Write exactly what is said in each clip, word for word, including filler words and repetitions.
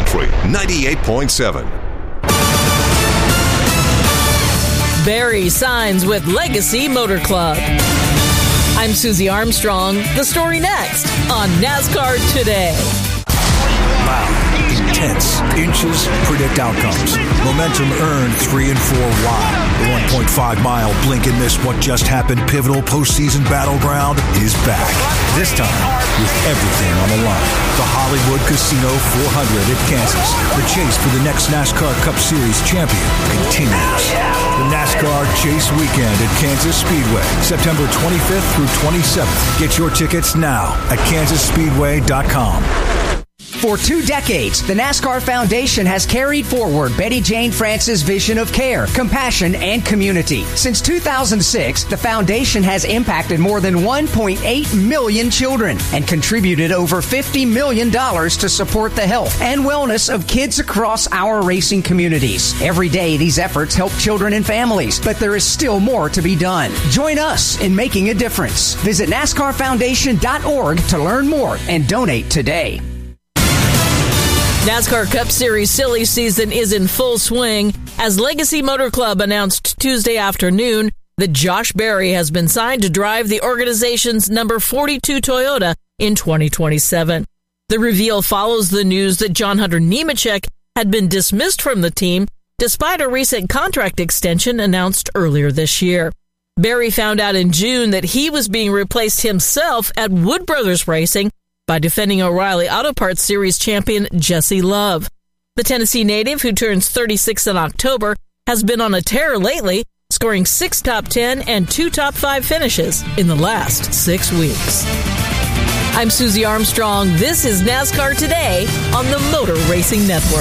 Country ninety-eight point seven. Barry signs with Legacy Motor Club. I'm Susie Armstrong. The story next on NASCAR Today. Loud, intense, inches predict outcomes. Momentum earned three and four wide. The one point five mile blink and miss what just happened pivotal postseason battleground is back. This time with everything on the line. The Hollywood Casino four hundred at Kansas. The chase for the next NASCAR Cup Series champion continues. The NASCAR Chase Weekend at Kansas Speedway, September twenty-fifth through twenty-seventh. Get your tickets now at kansas speedway dot com. For two decades, the NASCAR Foundation has carried forward Betty Jane France's vision of care, compassion, and community. Since two thousand six, the foundation has impacted more than one point eight million children and contributed over fifty million dollars to support the health and wellness of kids across our racing communities. Every day, these efforts help children and families, but there is still more to be done. Join us in making a difference. Visit NASCAR Foundation dot org to learn more and donate today. NASCAR Cup Series silly season is in full swing as Legacy Motor Club announced Tuesday afternoon that Josh Berry has been signed to drive the organization's number forty-two Toyota in twenty twenty-seven. The reveal follows the news that John Hunter Nemechek had been dismissed from the team despite a recent contract extension announced earlier this year. Berry found out in June that he was being replaced himself at Wood Brothers Racing by defending O'Reilly Auto Parts Series champion Jesse Love. The Tennessee native, who turns thirty-six in October, has been on a tear lately, scoring six top ten and two top five finishes in the last six weeks. I'm Susie Armstrong. This is NASCAR Today on the Motor Racing Network.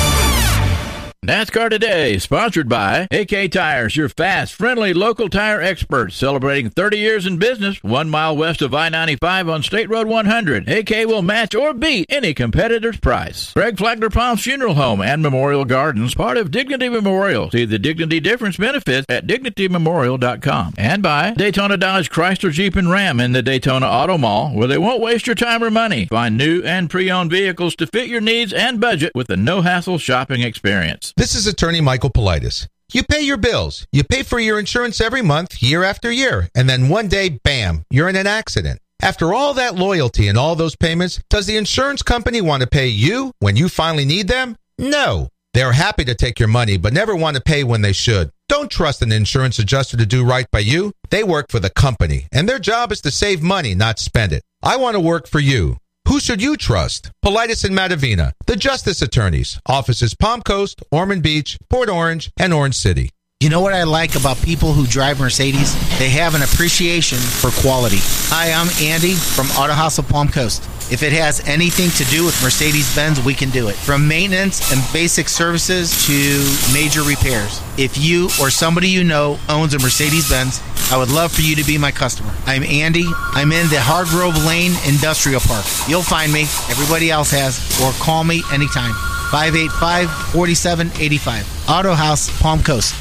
NASCAR Today, sponsored by A K Tires, your fast, friendly, local tire experts, celebrating thirty years in business, one mile west of I ninety-five on State Road one hundred. A K will match or beat any competitor's price. Greg Flagler Palms Funeral Home and Memorial Gardens, part of Dignity Memorial. See the Dignity Difference benefits at dignity memorial dot com. And by Daytona Dodge Chrysler Jeep and Ram in the Daytona Auto Mall, where they won't waste your time or money. Find new and pre-owned vehicles to fit your needs and budget with a no-hassle shopping experience. This is attorney Michael Politis. You pay your bills. You pay for your insurance every month, year after year. And then one day, bam, you're in an accident. After all that loyalty and all those payments, does the insurance company want to pay you when you finally need them? No. They're happy to take your money, but never want to pay when they should. Don't trust an insurance adjuster to do right by you. They work for the company, and their job is to save money, not spend it. I want to work for you. Who should you trust? Politis and Matavina, the Justice Attorneys. Offices Palm Coast, Ormond Beach, Port Orange, and Orange City. You know what I like about people who drive Mercedes? They have an appreciation for quality. Hi, I'm Andy from Auto House of Palm Coast. If it has anything to do with Mercedes-Benz, we can do it. From maintenance and basic services to major repairs. If you or somebody you know owns a Mercedes-Benz, I would love for you to be my customer. I'm Andy. I'm in the Hargrove Lane Industrial Park. You'll find me. Everybody else has. Or call me anytime. five eight five, four seven eight five. Auto House, Palm Coast.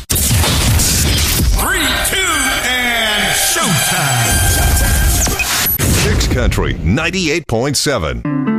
Three, two, and showtime. Six Country ninety-eight point seven.